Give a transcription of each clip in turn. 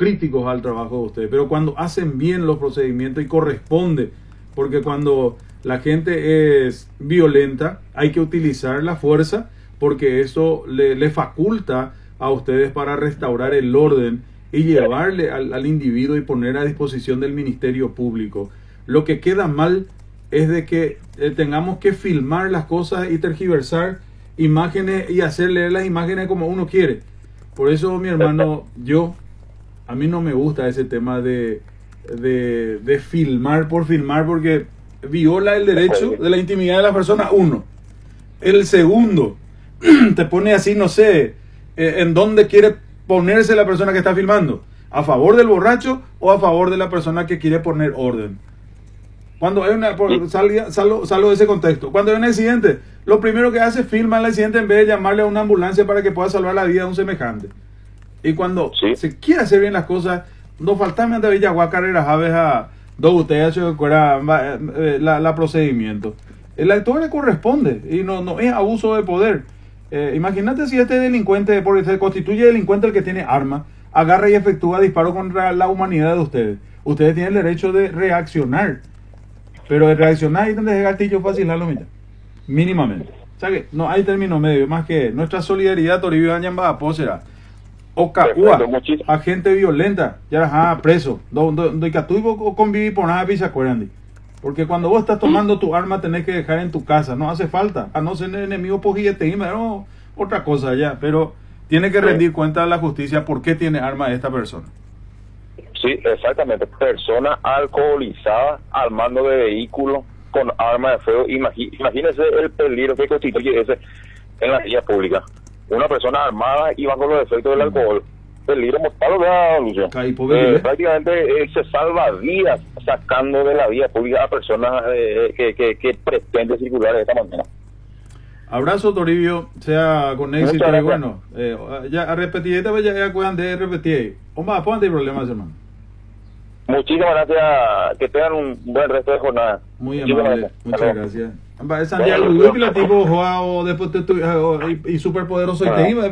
críticos al trabajo de ustedes, pero cuando hacen bien los procedimientos y corresponde, porque cuando la gente es violenta hay que utilizar la fuerza, porque eso le faculta a ustedes para restaurar el orden y llevarle al individuo y poner a disposición del Ministerio Público. Lo que queda mal es de que tengamos que filmar las cosas y tergiversar imágenes y hacer leer las imágenes como uno quiere. Por eso, mi hermano, a mí no me gusta ese tema de filmar por filmar, porque viola el derecho de la intimidad de la persona, uno. El segundo, te pone así, no sé, en dónde quiere ponerse la persona que está filmando, a favor del borracho o a favor de la persona que quiere poner orden. Cuando hay salgo de ese contexto. Cuando hay un accidente, lo primero que hace es filmar el accidente en vez de llamarle a una ambulancia para que pueda salvar la vida de un semejante. Y cuando se quiere hacer bien las cosas, no faltame de Villaguá carreras aves a dos ustedes la procedimiento. El actor le corresponde y no es abuso de poder. Imagínate si este delincuente, porque se constituye delincuente el que tiene arma, agarra y efectúa disparos contra la humanidad de ustedes. Ustedes tienen el derecho de reaccionar. Pero de reaccionar y de gatillo fácil a lo mitad. Mínimamente. O sea que no hay término medio. Más que nuestra solidaridad, Toribio Añamba Pósera. Ocacúa, agente violenta, ya preso. Donde Catuibo conviví por nada pisa acuerdan. Porque cuando vos estás tomando tu arma tenés que dejar en tu casa. No hace falta. A no ser enemigo pojillete, no, otra cosa ya. Pero tiene que rendir cuenta a la justicia por qué tiene arma esta persona. Sí, exactamente. Persona alcoholizada al mando de vehículo con arma de fuego. Imagínese el peligro que constituye ese en la vía pública. Una persona armada y bajo los efectos del alcohol. Peligro mortal, ¿verdad, Lucio? Prácticamente se salva vidas sacando de la vía pública a personas que pretenden circular de esta manera. Abrazo, Toribio, sea con éxito. Y bueno, ya a repetir, ya cuidan de repetir. Hombre, ponte problemas, hermano. Muchísimas gracias, que tengan un buen resto de jornada. Muy amable, muchas gracias. Santiago, la tipo jugado después y superpoderoso y te iba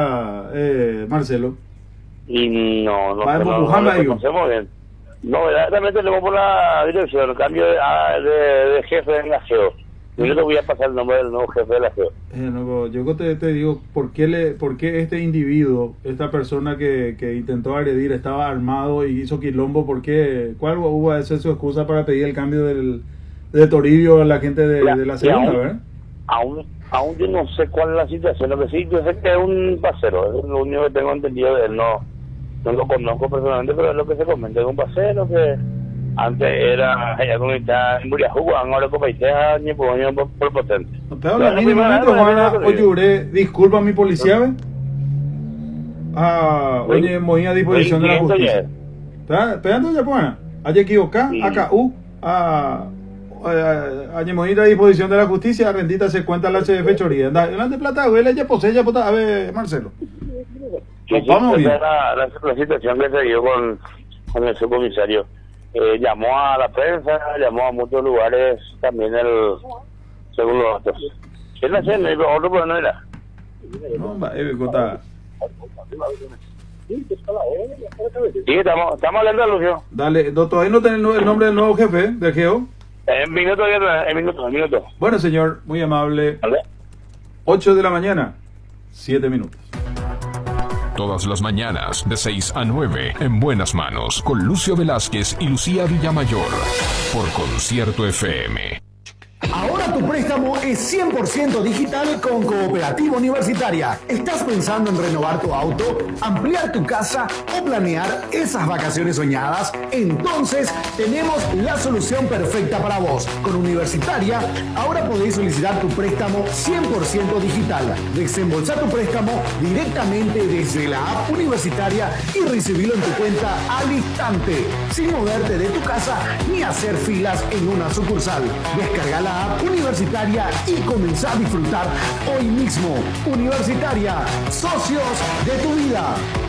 a Marcelo. Y no conocemos bien. No, verdaderamente le vamos por la dirección, el cambio de jefe en la GEO. Yo le voy a pasar el nombre del nuevo jefe de la GEO. Yo te digo, ¿por qué este individuo, esta persona que intentó agredir, estaba armado y hizo quilombo? ¿Cuál hubo a ser su excusa para pedir el cambio de Toribio a la gente de la segunda, verdad? Aún yo no sé cuál es la situación. Lo que sí, yo sé que es un pasero, es lo único que tengo entendido de él. No lo conozco personalmente, pero es lo que se comenta, es un pasero que antes era allá con esta en Buriajú, ahora con Paiteja, ni por potente. No te hablo ni de momento, Juana, oye, disculpa a mi policía, ¿ves? Oye, muy a disposición de la justicia. Esperando ya, Juana. Hay equivocado, AKU, Añemonita a disposición de la justicia, rendita se cuenta la HF Choría. Delante plata, güey, ya posee, ya a ver, Marcelo. Vamos bien. La situación que se dio con el subcomisario. Llamó a la prensa, llamó a muchos lugares, también según los otros. ¿Qué es haciendo? Otro pues no era. No, Cota. Sí, estamos hablando, Lucio. Dale, todavía no tenés el nombre del nuevo jefe del GEO. En minuto. Bueno, señor, muy amable. ¿Vale? 8 de la mañana, 7 minutos. Todas las mañanas, de 6 a 9, en Buenas Manos, con Lucio Velázquez y Lucía Villamayor, por Concierto FM. Ahora tu préstamo es 100% digital con Cooperativa Universitaria. ¿Estás pensando en renovar tu auto, ampliar tu casa o planear esas vacaciones soñadas? Entonces tenemos la solución perfecta para vos. Con Universitaria, ahora podés solicitar tu préstamo 100% digital. Desembolsar tu préstamo directamente desde la app Universitaria y recibirlo en tu cuenta al instante, sin moverte de tu casa ni hacer filas en una sucursal. Descarga la app Universitaria y comenzá a disfrutar hoy mismo. Universitaria, socios de tu vida.